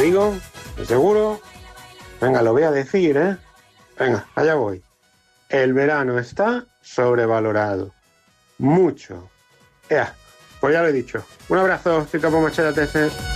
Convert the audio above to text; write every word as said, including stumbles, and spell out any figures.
digo? ¿De seguro? Venga, lo voy a decir, ¿eh? Venga, allá voy. El verano está sobrevalorado. Mucho. Ea, pues ya lo he dicho. Un abrazo, Cita Pomachera T C.